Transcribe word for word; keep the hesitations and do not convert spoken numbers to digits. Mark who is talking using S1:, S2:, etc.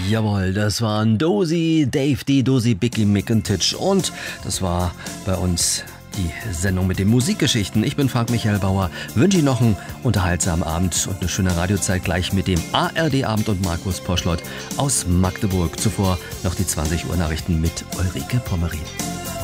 S1: Jawohl, das waren Dosi, Dave D, Dosi, Biggie, Mick und Titch. Und das war bei uns die Sendung mit den Musikgeschichten. Ich bin Frank Michael Bauer, wünsche Ihnen noch einen unterhaltsamen Abend und eine schöne Radiozeit gleich mit dem A R D-Abend und Markus Poschlott aus Magdeburg. Zuvor noch die zwanzig Uhr Nachrichten mit Ulrike Pommerin.